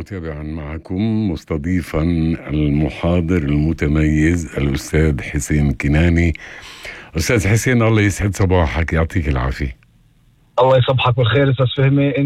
متابعا معكم مستضيفا المحاضر المتميز الأستاذ حسين كناني. أستاذ حسين، الله يسعد صباحك، يعطيك العافية. الله يصبحك بالخير استاذ فهمي.